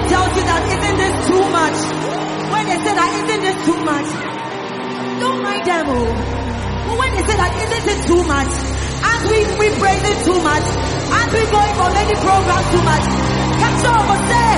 tells you that isn't this too much, when they say that isn't this too much, don't mind them. Oh. But when they say that isn't it too much, as we praise it too much, as we going for many programs too much, catch up and say,